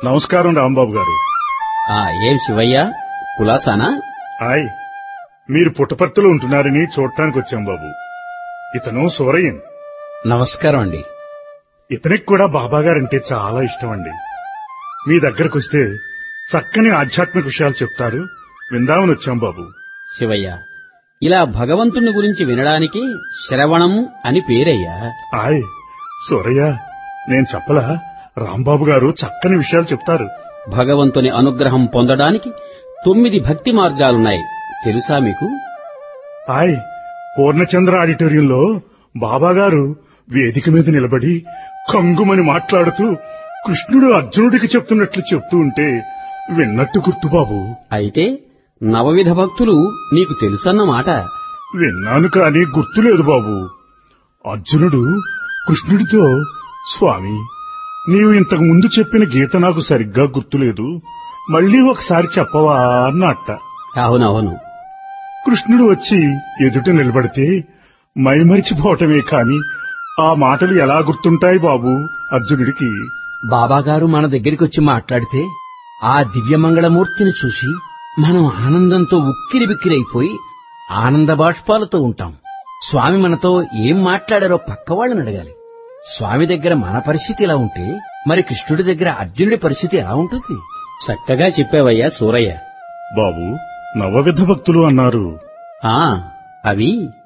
నమస్కారం రాంబాబు గారు. ఏం శివయ్య, కులాసానా? హాయ్, మీరు పుట్టపర్తిలో ఉంటున్నారని చూడటానికి వచ్చాం బాబు. ఇతను సూరయ్యన్. నమస్కారం అండి. ఇతనికి కూడా బాబాగారంటే చాలా ఇష్టం అండి. మీ దగ్గరకొస్తే చక్కని ఆధ్యాత్మిక విషయాలు చెప్తారు, విందామని వచ్చాం బాబు. శివయ్య, ఇలా భగవంతుని గురించి వినడానికి శ్రవణం అని పేరయ్యా. హాయ్ సూరయ్య, నేను చెప్పలా, రాంబాబు గారు చక్కని విషయాలు చెప్తారు. భగవంతుని అనుగ్రహం పొందడానికి 9 భక్తి మార్గాలున్నాయి, తెలుసా మీకు? హాయ్, పూర్ణచంద్ర ఆడిటోరియంలో బాబాగారు వేదిక మీద నిలబడి కంగుమని మాట్లాడుతూ కృష్ణుడు అర్జునుడికి చెప్తున్నట్లు చెప్తూ ఉంటే విన్నట్టు గుర్తు బాబు. అయితే నవవిధ భక్తులు నీకు తెలుసన్నమాట. విన్నాను కాని గుర్తులేదు బాబు. అర్జునుడు కృష్ణుడితో, స్వామి, నీవు ఇంతకు ముందు చెప్పిన గీత నాకు సరిగ్గా గుర్తులేదు, మళ్లీ ఒకసారి చెప్పవా అన్నట్ట. అవునవును. కృష్ణుడు వచ్చి ఎదుట నిలబడితే మైమరిచిపోవటమే కాని ఆ మాటలు ఎలా గుర్తుంటాయి బాబు అర్జునుడికి? బాబాగారు మన దగ్గరికొచ్చి మాట్లాడితే ఆ దివ్యమంగళమూర్తిని చూసి మనం ఆనందంతో ఉక్కిరిబిక్కిరైపోయి ఆనంద బాష్పాలతో ఉంటాం. స్వామి మనతో ఏం మాట్లాడారో పక్కవాళ్ళని అడగాలి. స్వామి దగ్గర మన పరిస్థితి ఇలా ఉంటే మరి కృష్ణుడి దగ్గర అర్జునుడి పరిస్థితి ఎలా ఉంటుంది? చక్కగా చెప్పావయ్యా సూరయ్య. బాబు, నవవిధ భక్తులు అన్నారు. అవి